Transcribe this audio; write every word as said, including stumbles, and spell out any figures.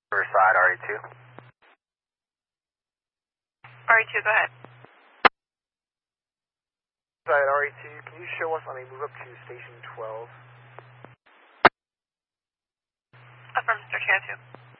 Riverside, R E two. R E two, go ahead. Riverside, R E two, can you show us on a move up to station twelve? Affirm, Mister two oh two.